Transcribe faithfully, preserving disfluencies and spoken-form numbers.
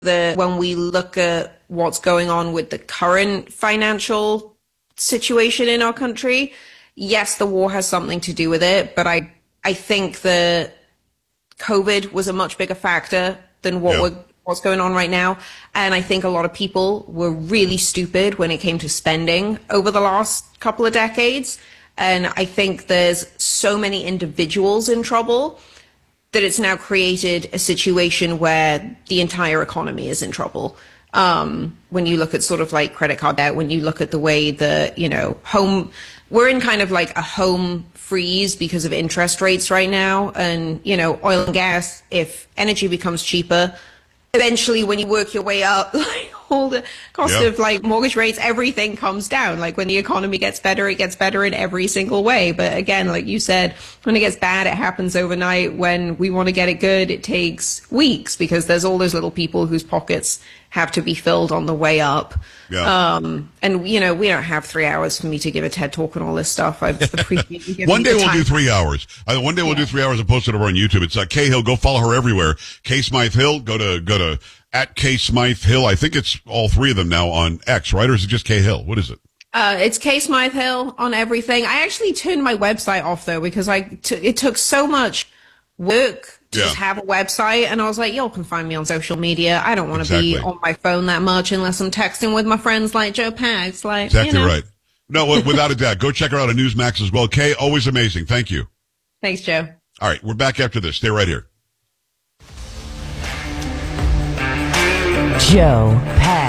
that when we look at what's going on with the current financial situation in our country, yes, the war has something to do with it, but I I think that COVID was a much bigger factor than what Yeah. we're, what's going on right now. And I think a lot of people were really stupid when it came to spending over the last couple of decades. And I think there's so many individuals in trouble that it's now created a situation where the entire economy is in trouble. Um, when you look at sort of like credit card debt, when you look at the way that, you know, home, we're in kind of like a home freeze because of interest rates right now. And, you know, oil and gas, if energy becomes cheaper, eventually when you work your way up, like all the cost Yeah. of like mortgage rates, everything comes down. Like when the economy gets better, it gets better in every single way. But again, like you said, when it gets bad, it happens overnight. When we want to get it good, it takes weeks because there's all those little people whose pockets have to be filled on the way up. Yeah. Um, and you know, we don't have three hours for me to give a TED talk and all this stuff. I appreciate you giving One me day the we'll time. do three hours. Uh, one day we'll do Yeah. three hours and post it over on YouTube. It's uh, Kay Hill. Go follow her everywhere. Kay Smythe Hill. Go to go to at Kay Smythe Hill. I think it's all three of them now on X, right? Or is it just Kay Hill? What is it? Uh, it's Kay Smythe Hill on everything. I actually turned my website off though because I t- it took so much work to Yeah. just have a website, and I was like, y'all can find me on social media. I don't want to Exactly. be on my phone that much unless I'm texting with my friends like Joe Pags. Like, Exactly you know. right. No, w- without a doubt. Go check her out on Newsmax as well. Kay, always amazing. Thank you. Thanks, Joe. All right, we're back after this. Stay right here. Joe Pags.